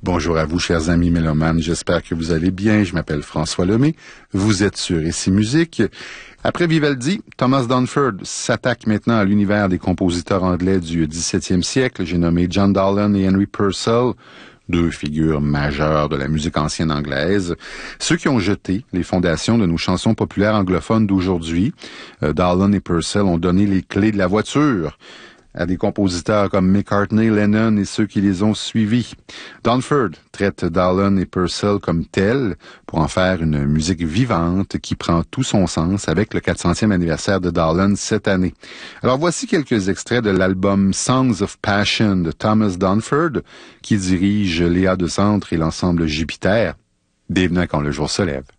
Bonjour à vous, chers amis mélomanes. J'espère que vous allez bien. Je m'appelle François Lemay. Vous êtes sur Ici Musique. Après Vivaldi, Thomas Dunford s'attaque maintenant à l'univers des compositeurs anglais du XVIIe siècle. J'ai nommé John Dowland et Henry Purcell, deux figures majeures de la musique ancienne anglaise, ceux qui ont jeté les fondations de nos chansons populaires anglophones d'aujourd'hui. Dowland et Purcell ont donné les clés de la voiture à des compositeurs comme McCartney, Lennon et ceux qui les ont suivis. Dunford traite Dowland et Purcell comme tels pour en faire une musique vivante qui prend tout son sens avec le 400e anniversaire de Dowland cette année. Alors voici quelques extraits de l'album Songs of Passion de Thomas Dunford qui dirige Léa de Centre et l'ensemble Jupiter. Bienvenue quand le jour se lève.